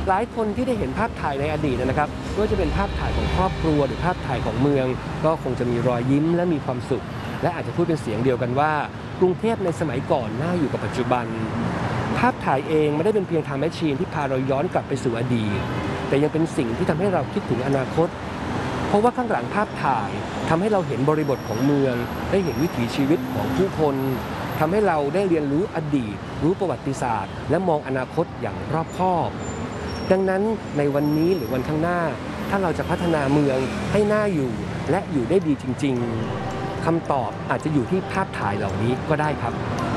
หลายคนที่ได้เห็นภาพถ่ายในอดีตนะครับไม่ว่าจะเป็นภาพถ่ายของครอบครัวหรือภาพถ่ายของเมืองก็คงจะมีรอยยิ้มและมีความสุขและอาจจะพูดเป็นเสียงเดียวกันว่ากรุงเทพในสมัยก่อนน่าอยู่กับปัจจุบันภาพถ่ายเองไม่ได้เป็นเพียงไทม์แมชชีนที่พาเราย้อนกลับไปสู่อดีตแต่ยังเป็นสิ่งที่ทำให้เราคิดถึงอนาคตเพราะว่าข้างหลังภาพถ่ายทำให้เราเห็นบริบทของเมืองได้เห็นวิถีชีวิตของผู้คนทำให้เราได้เรียนรู้อดีตรู้ประวัติศาสตร์และมองอนาคตอย่างรอบคอบดังนั้นในวันนี้หรือวันข้างหน้าถ้าเราจะพัฒนาเมืองให้น่าอยู่และอยู่ได้ดีจริงๆคำตอบอาจจะอยู่ที่ภาพถ่ายเหล่านี้ก็ได้ครับ